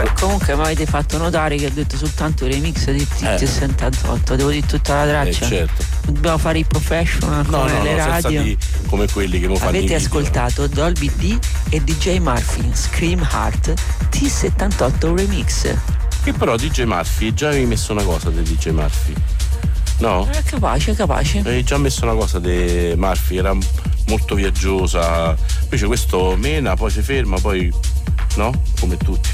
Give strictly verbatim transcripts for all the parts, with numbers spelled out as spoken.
Comunque mi avete fatto notare che ho detto soltanto remix di T Eh. sessantotto, devo dire tutta la traccia. Eh, certo. Dobbiamo fare i professional No, come no, le no, senza radio. di come quelli che mo fanno i Avete video. ascoltato Dolby D e D J Murphy, Scream Heart T settantotto Remix. Che però D J Murphy, già avevi messo una cosa di D J Murphy. No? È capace, è capace. Avevi già messo una cosa di Murphy, era molto viaggiosa. Invece questo mena, poi si ferma, poi no? Come tutti.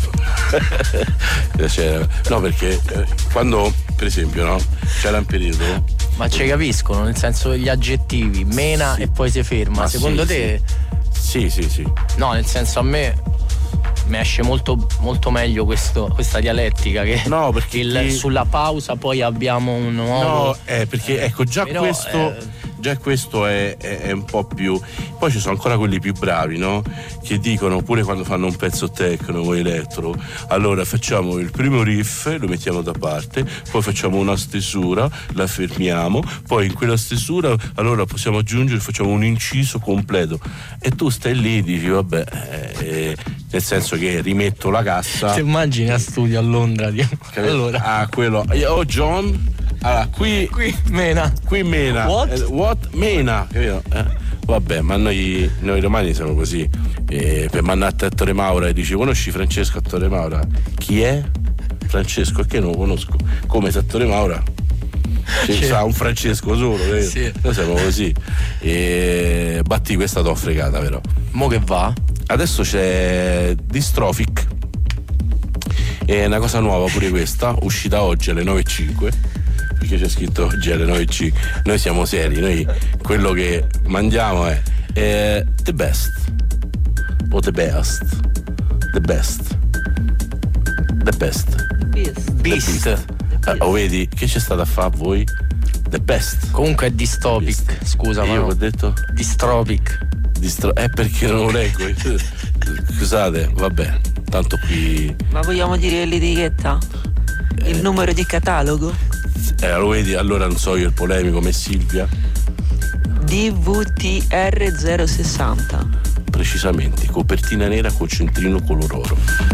Cioè, no, perché eh, quando, per esempio, no? C'era un periodo. Ma ci capiscono, nel senso degli aggettivi, mena Sì. e poi si ferma. Ma Secondo sì, te? Sì, sì, sì. No, nel senso a me mi esce molto, molto meglio questo, questa dialettica che No, perché il- chi- sulla pausa poi abbiamo un nuovo. No, eh, perché ecco, già Però, questo. eh, Già questo è, è, è un po' più. Poi ci sono ancora quelli più bravi, no? Che dicono pure quando fanno un pezzo techno o elettro, allora facciamo il primo riff, lo mettiamo da parte, poi facciamo una stesura, la fermiamo, poi in quella stesura allora possiamo aggiungere, facciamo un inciso completo. E tu stai lì e dici, vabbè, eh, nel senso che rimetto la cassa. ti immagini a studio a Londra? Dio. Capito? Allora, Ah, quello. Oh John. Allora, qui. qui mena. Qui mena. What? Eh, what? Mena, capito? Eh, vabbè, ma noi, noi romani siamo così. Eh, per mandare a Torre Maura e dici, conosci Francesco a Torre Maura? Chi è? Francesco, che non lo conosco. Come se a Torre Maura ci Sì. sa un Francesco solo, capito? Sì. Noi siamo così. E Batti, questa t'ho fregata, però. Mo che va? Adesso c'è Dystrophic. È una cosa nuova pure questa, uscita oggi alle nove e cinque. Perché c'è scritto oggi alle nove e cinque. Noi siamo seri, noi quello che mandiamo è, è the best o the best the best the best Beast. Beast. Eh, oh, vedi che c'è stato a fare a voi? The best. Comunque è dystopic, Beast. scusa, E ma io no. ho detto Dystropic. distro- è perché non lo leggo. Scusate, vabbè, tanto qui Ma vogliamo dire l'etichetta? Il numero di catalogo? eh, lo vedi, allora non so io il polemico come Silvia. D V T R zero sessanta. Precisamente, copertina nera con centrino color oro.